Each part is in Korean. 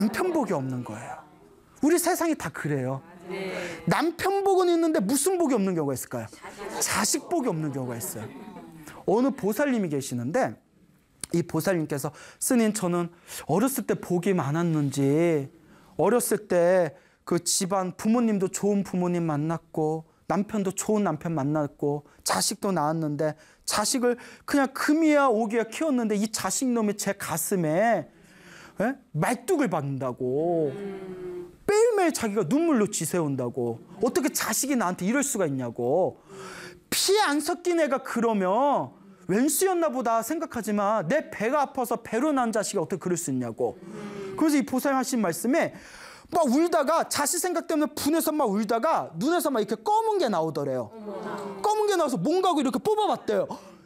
남편 복이 없는 거예요. 우리 세상이 다 그래요. 남편 복은 있는데 무슨 복이 없는 경우가 있을까요? 자식 복이 없는 경우가 있어요. 어느 보살님이 계시는데 이 보살님께서 스님, 저는 어렸을 때 복이 많았는지 어렸을 때 그 집안 부모님도 좋은 부모님 만났고 남편도 좋은 남편 만났고 자식도 낳았는데 자식을 그냥 금이야 오기야 키웠는데 이 자식놈이 제 가슴에 말뚝을 받는다고 매일매일 자기가 눈물로 지새운다고 어떻게 자식이 나한테 이럴 수가 있냐고 피 안 섞인 애가 그러면 왼수였나 보다 생각하지만 내 배가 아파서 배로 난 자식이 어떻게 그럴 수 있냐고. 그래서 이 보살님 하신 말씀에 막 울다가 자식 생각 때문에 분해서 막 울다가 눈에서 막 이렇게 검은 게 나오더래요. 검은 게 나와서 뭔가 이렇게 뽑아봤대요.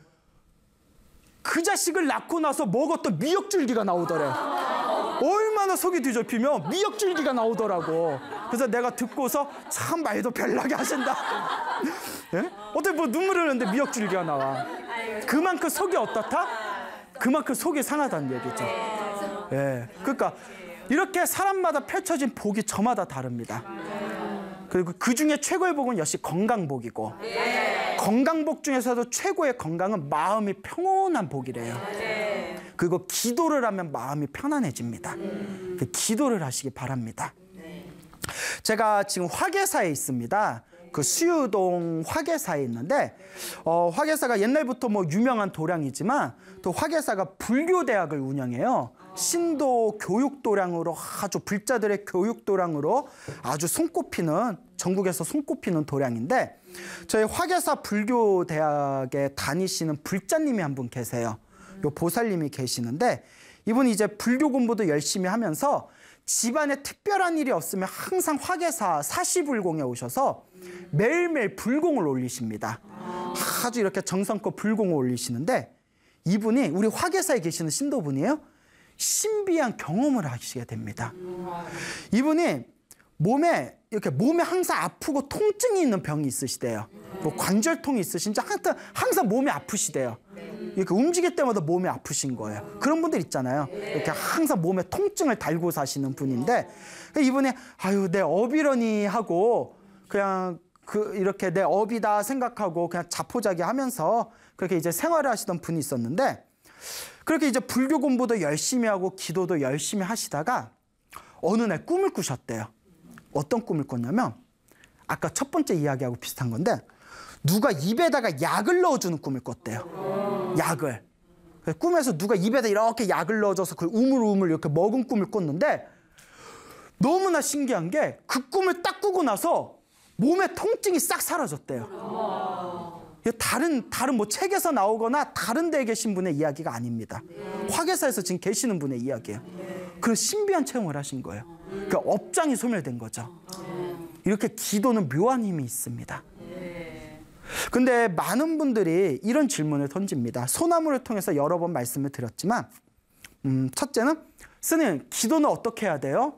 그 자식을 낳고 나서 먹었던 미역줄기가 나오더래. 얼마나 속이 뒤집히면 미역줄기가 나오더라고. 그래서 내가 듣고서 참 말도 별나게 하신다. 예? 어떻게 뭐 눈물 흘리는데 미역줄기가 나와. 그만큼 속이 어떻다? 그만큼 속이 상하다는 얘기죠. 예. 그러니까 이렇게 사람마다 펼쳐진 복이 저마다 다릅니다. 그리고 그 중에 최고의 복은 역시 건강복이고 건강복 중에서도 최고의 건강은 마음이 평온한 복이래요. 그리고 기도를 하면 마음이 편안해집니다. 기도를 하시기 바랍니다. 제가 지금 화계사에 있습니다. 그 수유동 화계사에 있는데 화계사가 옛날부터 뭐 유명한 도량이지만 또 화계사가 불교대학을 운영해요. 신도 교육도량으로 아주 불자들의 교육도량으로 아주 손꼽히는 전국에서 손꼽히는 도량인데 저희 화계사 불교대학에 다니시는 불자님이 한 분 계세요. 요 보살님이 계시는데 이분이 이제 불교 공부도 열심히 하면서 집안에 특별한 일이 없으면 항상 화계사 사시불공에 오셔서 매일매일 불공을 올리십니다. 아주 이렇게 정성껏 불공을 올리시는데 이분이 우리 화계사에 계시는 신도분이에요. 신비한 경험을 하시게 됩니다. 이분이 몸에 항상 아프고 통증이 있는 병이 있으시대요. 뭐 관절통이 있으신지 항상 몸이 아프시대요. 이렇게 움직일 때마다 몸이 아프신 거예요. 그런 분들 있잖아요. 이렇게 항상 몸에 통증을 달고 사시는 분인데 이분이 아유 내 업이러니 하고 그냥 이렇게 내 업이다 생각하고 그냥 자포자기 하면서 그렇게 이제 생활을 하시던 분이 있었는데 그렇게 이제 불교 공부도 열심히 하고 기도도 열심히 하시다가 어느 날 꿈을 꾸셨대요. 어떤 꿈을 꿨냐면 아까 첫 번째 이야기하고 비슷한 건데 누가 입에다가 약을 넣어주는 꿈을 꿨대요. 약을. 꿈에서 누가 입에다 이렇게 약을 넣어줘서 그걸 우물우물 이렇게 먹은 꿈을 꿨는데 너무나 신기한 게 그 꿈을 딱 꾸고 나서 몸의 통증이 싹 사라졌대요. 다른 뭐 책에서 나오거나 다른 데에 계신 분의 이야기가 아닙니다. 화계사에서 지금 계시는 분의 이야기예요. 그런 신비한 체험을 하신 거예요. 그러니까 업장이 소멸된 거죠. 이렇게 기도는 묘한 힘이 있습니다. 근데 많은 분들이 이런 질문을 던집니다. 소나무를 통해서 여러 번 말씀을 드렸지만 첫째는 스님 기도는 어떻게 해야 돼요?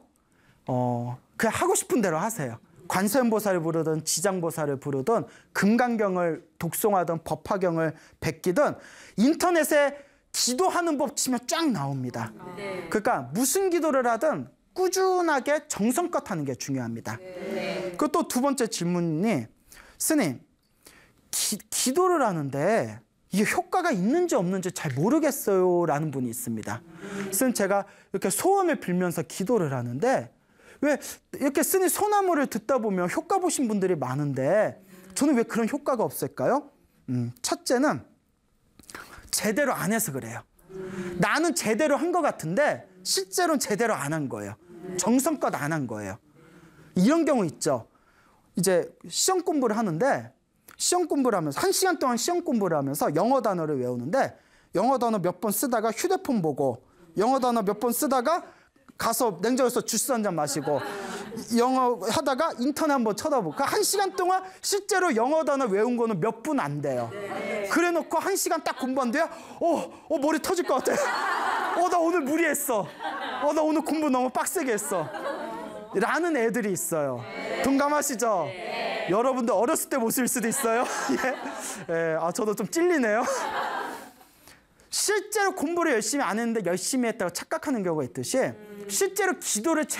그냥 하고 싶은 대로 하세요. 관세음보살을 부르든 지장보살을 부르든 금강경을 독송하든 법화경을 베끼든 인터넷에 기도하는 법 치면 쫙 나옵니다. 그러니까 무슨 기도를 하든 꾸준하게 정성껏 하는 게 중요합니다. 그리고 또 두 번째 질문이 스님 기도를 하는데 이게 효과가 있는지 없는지 잘 모르겠어요 라는 분이 있습니다. 스님 제가 이렇게 소원을 빌면서 기도를 하는데 왜 이렇게 스님 소나무를 듣다 보면 효과 보신 분들이 많은데 저는 왜 그런 효과가 없을까요? 첫째는 제대로 안 해서 그래요. 나는 제대로 한 것 같은데 실제로는 제대로 안 한 거예요. 정성껏 안 한 거예요. 이런 경우 있죠. 이제 시험 공부를 하는데 시험 공부를 하면서 1시간 동안 시험 공부를 하면서 영어 단어를 외우는데 영어 단어 몇 번 쓰다가 휴대폰 보고 영어 단어 몇 번 쓰다가 가서 냉장고에서 주스 한 잔 마시고 영어 하다가 인터넷 한번 쳐다보고 1시간 동안 실제로 영어 단어 외운 거는 몇 분 안 돼요. 그래 놓고 1시간 딱 공부한 뒤에 머리 터질 것 같아. 나 오늘 무리했어. 나 오늘 공부 너무 빡세게 했어. 라는 애들이 있어요. 동감하시죠? 여러분들 어렸을 때 모습일 수도 있어요. 예. 저도 좀 찔리네요. 실제로 공부를 열심히 안 했는데 열심히 했다고 착각하는 경우가 있듯이 실제로 기도를